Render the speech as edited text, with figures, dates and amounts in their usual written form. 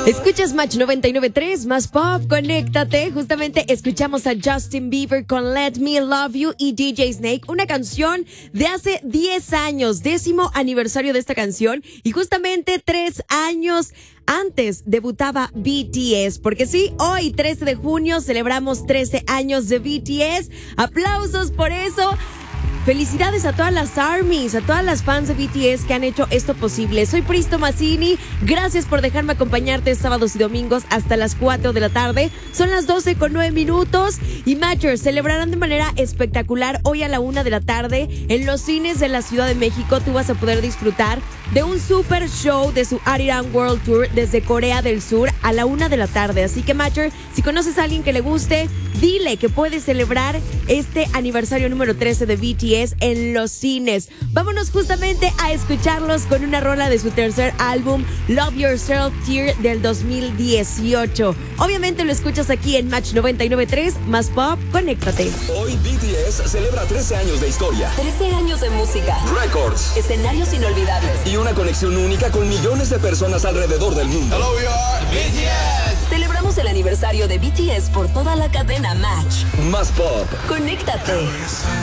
Escuchas Match 99.3, más pop, conéctate. Justamente escuchamos a Justin Bieber con Let Me Love You y DJ Snake, una canción de hace 10 años, 10º aniversario de esta canción, y justamente 3 años antes debutaba BTS, porque sí, hoy 13 de junio celebramos 13 años de BTS. Aplausos por eso. Felicidades a todas las ARMYs, a todas las fans de BTS que han hecho esto posible. Soy Pristo Mazzini, gracias por dejarme acompañarte sábados y domingos hasta las 4 de la tarde. Son las 12:09 y Matchers celebrarán de manera espectacular hoy a la 1 de la tarde en los cines de la Ciudad de México. Tú vas a poder disfrutar de un super show de su Ariran World Tour desde Corea del Sur a la 1 de la tarde. Así que Matcher, si conoces a alguien que le guste, dile que puedes celebrar este aniversario número 13 de BTS en los cines. Vámonos justamente a escucharlos con una rola de su tercer álbum, Love Yourself Tear, del 2018. Obviamente lo escuchas aquí en Match 99.3, más pop, conéctate. Hoy BTS celebra 13 años de historia, 13 años de música, récords, escenarios inolvidables y una conexión única con millones de personas alrededor del mundo. Hello, we are BTS. Celebramos el aniversario de BTS por toda la cadena Match. Más pop. Conéctate.